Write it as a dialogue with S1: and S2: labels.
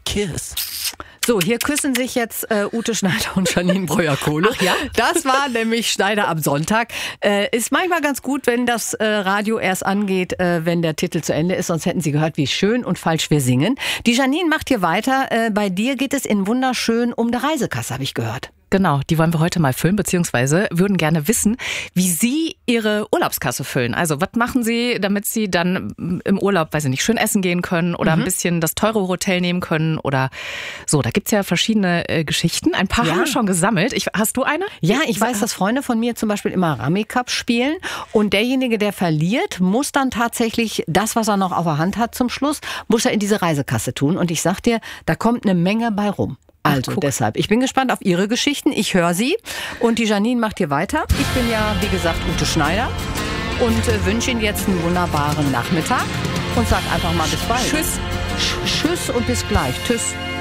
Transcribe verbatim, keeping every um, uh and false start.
S1: kiss.
S2: So, hier küssen sich jetzt äh, Ute Schneider und Janine Breuer-Kohle.
S3: Ach ja?
S2: Das war nämlich Schneider am Sonntag. Äh, ist manchmal ganz gut, wenn das äh, Radio erst angeht, äh, wenn der Titel zu Ende ist. Sonst hätten Sie gehört, wie schön und falsch wir singen. Die Janine macht hier weiter. Äh, bei dir geht es in wunderschön um eine Reisekasse, habe ich gehört.
S3: Genau, die wollen wir heute mal füllen, beziehungsweise würden gerne wissen, wie Sie Ihre Urlaubskasse füllen. Also was machen Sie, damit Sie dann im Urlaub, weiß ich nicht, schön essen gehen können oder mhm. ein bisschen das teure Hotel nehmen können oder so. Da gibt's ja verschiedene äh, Geschichten. Ein paar
S2: ja.
S3: haben wir schon gesammelt. Ich, hast du eine?
S2: Ja, ich weiß, dass Freunde von mir zum Beispiel immer Rummy-Cup spielen und derjenige, der verliert, muss dann tatsächlich das, was er noch auf der Hand hat zum Schluss, muss er in diese Reisekasse tun. Und ich sag dir, da kommt eine Menge bei rum. Also Ach, deshalb, ich bin gespannt auf Ihre Geschichten. Ich höre sie und die Janine macht hier weiter. Ich bin ja, wie gesagt, Ute Schneider und äh, wünsche Ihnen jetzt einen wunderbaren Nachmittag und sag einfach mal bis bald.
S3: Tschüss.
S2: Sch- Tschüss und bis gleich. Tschüss.